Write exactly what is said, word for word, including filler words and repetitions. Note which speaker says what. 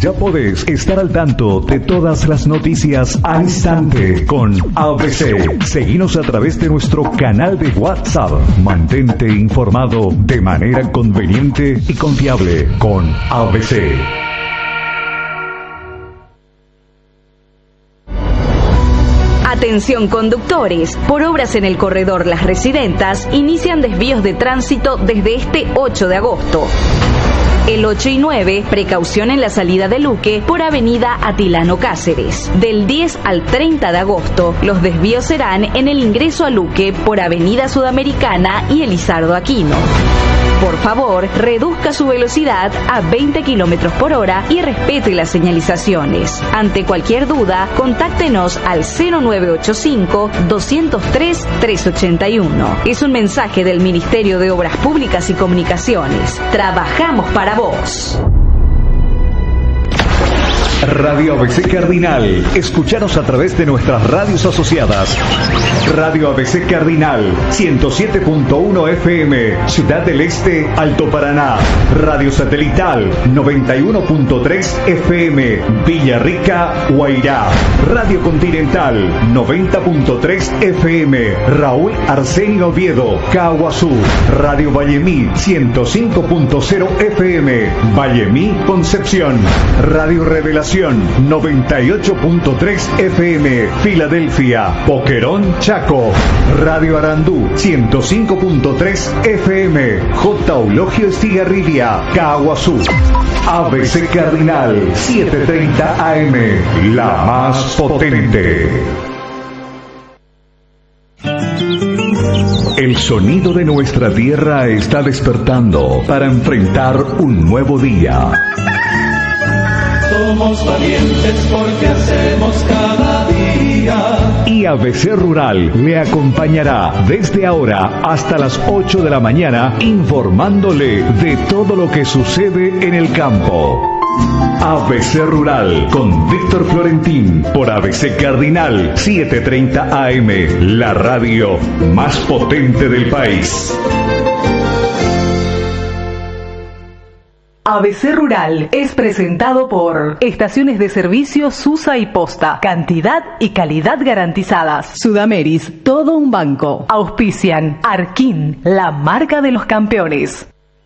Speaker 1: Ya podés estar al tanto de todas las noticias al instante con A B C. Seguinos a través de nuestro canal de WhatsApp. Mantente informado de manera conveniente y confiable con A B C.
Speaker 2: Atención conductores, por obras en el corredor Las Residentas inician desvíos de tránsito desde este ocho de agosto. El ocho y nueve, precaución en la salida de Luque por avenida Atilano Cáceres. Del diez al treinta de agosto, los desvíos serán en el ingreso a Luque por avenida Sudamericana y Elizardo Aquino. Por favor, reduzca su velocidad a veinte kilómetros por hora y respete las señalizaciones. Ante cualquier duda, contáctenos al cero nueve ocho cinco, dos cero tres, tres ocho uno. Es un mensaje del Ministerio de Obras Públicas y Comunicaciones. Trabajamos para vos.
Speaker 1: Radio A B C Cardinal. Escuchanos a través de nuestras radios asociadas. Radio A B C Cardinal, ciento siete punto uno F M, Ciudad del Este, Alto Paraná. Radio Satelital, noventa y uno punto tres F M, Villarrica, Guairá. Radio Continental, noventa punto tres F M, Raúl Arsenio Oviedo, Caguazú. Radio Vallemí, ciento cinco punto cero F M, Vallemí, Concepción. Radio Revelación, noventa y ocho punto tres F M, Filadelfia, Boquerón, Chaco. Radio Arandú, ciento cinco punto tres F M, J. Eulogio Estigarribia, Caguazú. A B C Cardinal, setecientos treinta A M, la más potente. El sonido de nuestra tierra está despertando para enfrentar un nuevo día.
Speaker 3: Somos valientes porque hacemos cada día.
Speaker 1: Y A B C Rural le acompañará desde ahora hasta las ocho de la mañana informándole de todo lo que sucede en el campo. A B C Rural con Víctor Florentín por A B C Cardinal setecientos treinta A M, la radio más potente del país.
Speaker 4: A B C Rural es presentado por Estaciones de Servicio Susa y Posta. Cantidad y calidad garantizadas. Sudameris, todo un banco. Auspician Arquín, la marca de los campeones.